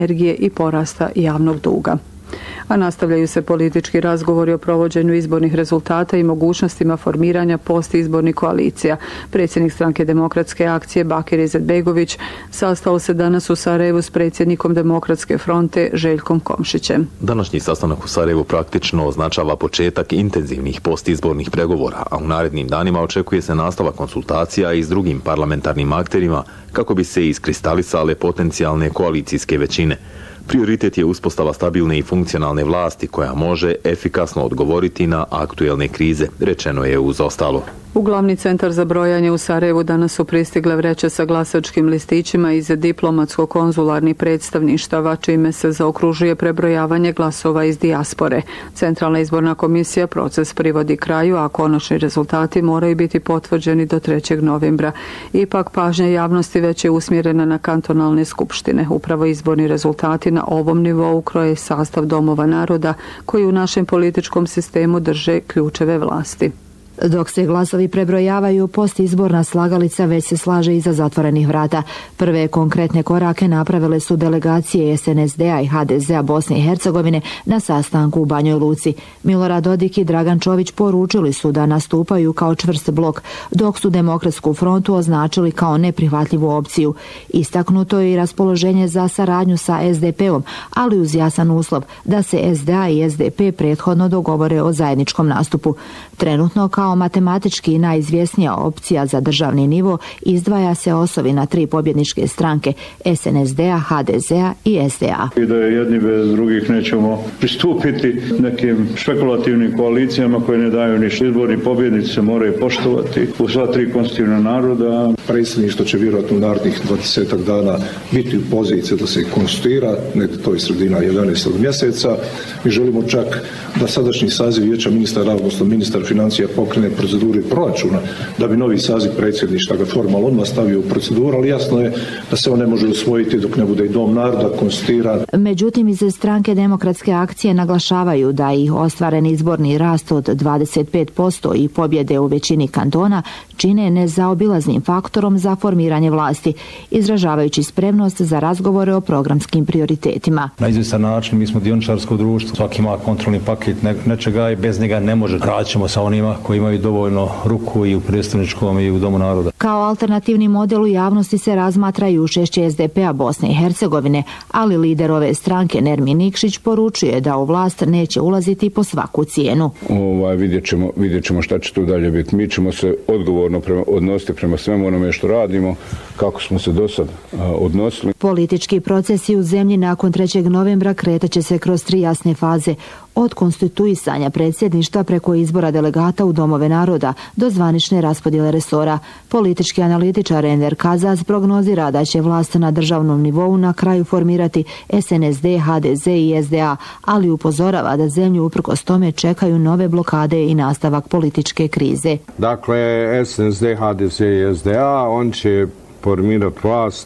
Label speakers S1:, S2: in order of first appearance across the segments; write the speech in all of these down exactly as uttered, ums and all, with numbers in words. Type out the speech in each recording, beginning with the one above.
S1: energije i porasta javnog duga. A nastavljaju se politički razgovori o provođenju izbornih rezultata i mogućnostima formiranja postizbornih koalicija. Predsjednik Stranke demokratske akcije Bakir Izetbegović sastao se danas u Sarajevu s predsjednikom Demokratske fronte Željkom Komšićem.
S2: Današnji sastanak u Sarajevu praktično označava početak intenzivnih postizbornih pregovora, a u narednim danima očekuje se nastavak konsultacija i s drugim parlamentarnim akterima kako bi se iskristalisale potencijalne koalicijske većine. Prioritet je uspostava stabilne i funkcionalne vlasti koja može efikasno odgovoriti na aktuelne krize, rečeno je uz ostalo.
S1: U glavni centar za brojanje u Sarajevu danas su pristigle vreće sa glasačkim listićima iz diplomatsko-konzularnih predstavništava, čime se zaokružuje prebrojavanje glasova iz dijaspore. Centralna izborna komisija proces privodi kraju, a konačni rezultati moraju biti potvrđeni do trećeg novembra. Ipak pažnja javnosti već je usmjerena na kantonalne skupštine. Upravo izborni rezultati na ovom nivou kroje sastav domova naroda koji u našem političkom sistemu drže ključeve vlasti.
S3: Dok se glasovi prebrojavaju, postizborna slagalica već se slaže iza zatvorenih vrata. Prve konkretne korake napravile su delegacije S N S D-a i H D Z-a Bosne i Hercegovine na sastanku u Banjoj Luci. Milorad Dodik i Dragan Čović poručili su da nastupaju kao čvrst blok, dok su Demokratsku frontu označili kao neprihvatljivu opciju. Istaknuto je i raspoloženje za saradnju sa S D P-om, ali uz jasan uslov da se S D A i S D P prethodno dogovore o zajedničkom nastupu. Trenutno kao matematički najizvjesnija opcija za državni nivo izdvaja se osovina tri pobjedničke stranke S N S D-a, H D Z-a i S D A.
S4: I da je jedni bez drugih nećemo pristupiti nekim špekulativnim koalicijama koje ne daju ništa. Izborni pobjednici se moraju poštovati u sva tri konstitutivna naroda.
S5: Predsjedništvo će vjerojatno u narednih dvadesetak dana biti u poziciji da se konstituira, negdje to je sredina jedanaestog mjeseca. Mi želimo čak da sadašnji saziv vijeća ministara, odnosno ministar financija pokrene procedure proračuna, da bi novi saziv predsjedništva ga formalno odmah stavio u proceduru, ali jasno je da se on ne može usvojiti dok ne bude i dom naroda konstituiran.
S3: Međutim, iz Stranke demokratske akcije naglašavaju da ih ostvaren izborni rast od dvadeset pet posto i pobjede u većini kantona čine nezaobilaznim faktorom za formiranje vlasti, izražavajući spremnost za razgovore o programskim prioritetima.
S6: Na izvjestan način mi smo dioničarsko društvo, svaki ima kontrolni paket nečega i bez njega ne može. Raćemo sa onima koji imaju dovoljno ruku i u predstavničkom i u Domu naroda.
S3: Kao alternativni model u javnosti se razmatra i učešće S D P-a Bosne i Hercegovine, ali lider ove stranke Nermin Nikšić poručuje da u vlast neće ulaziti po svaku cijenu.
S7: Ovaj, vidjet ćemo, vidjet ćemo šta će tu dalje biti. Mi ćemo se odgovorno prema, odnositi prema svemu onome što radimo, kako smo se do sad a, odnosili.
S3: Politički procesi u zemlji nakon trećeg novembra kretaće se kroz tri jasne faze. Od konstituisanja predsjedništva preko izbora delegata u domove naroda do zvanične raspodjele resora. Politički analitičar Enver Kazaz prognozira da će vlast na državnom nivou na kraju formirati S N S D, H D Z i S D A, ali upozorava da zemlju uprkos tome čekaju nove blokade i nastavak političke krize.
S7: Dakle, S N S D, H D Z i S D A, on će formirati vlast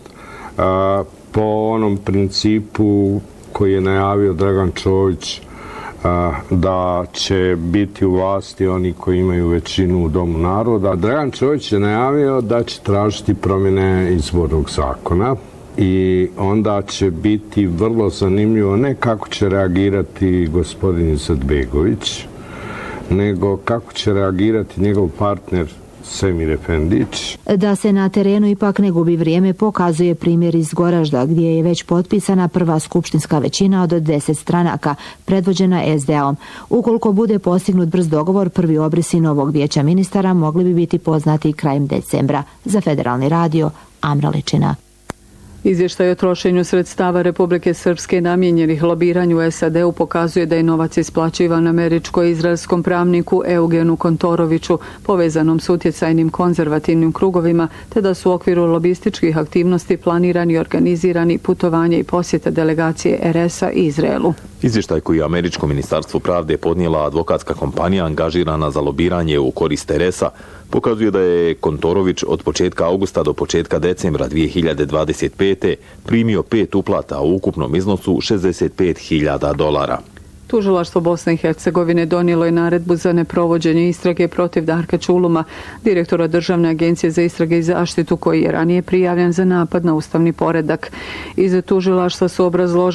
S7: a, po onom principu koji je najavio Dragan Čović, da će biti u vlasti oni koji imaju većinu u Domu naroda. Dragan Čović je najavio da će tražiti promjene izbornog zakona i onda će biti vrlo zanimljivo ne kako će reagirati gospodin Izetbegović, nego kako će reagirati njegov partner Semir Efendić.
S3: Da se na terenu ipak ne gubi vrijeme pokazuje primjer iz Goražda, gdje je već potpisana prva skupštinska većina od deset stranaka, predvođena S D A-om. Ukoliko bude postignut brz dogovor, prvi obrisi novog vijeća ministara mogli bi biti poznati krajem decembra. Za Federalni radio, Amra Ličina.
S1: Izvještaj o trošenju sredstava Republike Srpske namijenjenih lobiranju u S A D-u pokazuje da je novac isplaćivan američko-izraelskom pravniku Eugenu Kontoroviću, povezanom s utjecajnim konzervativnim krugovima, te da su u okviru lobističkih aktivnosti planirani i organizirani putovanje i posjeta delegacije R S-a Izraelu.
S2: Izvještaj koji je Američko ministarstvo pravde podnijela advokatska kompanija angažirana za lobiranje u korist R S-a pokazuje da je Kontorović od početka augusta do početka decembra dvije hiljade dvadeset pete primio pet uplata u ukupnom iznosu šezdeset pet hiljada dolara.
S1: Tužilaštvo Bosne i Hercegovine donijelo je naredbu za neprovođenje istrage protiv Darka Čuluma, direktora Državne agencije za istrage i zaštitu, koji je ranije prijavljen za napad na ustavni poredak. Iz tužilaštva su obrazložili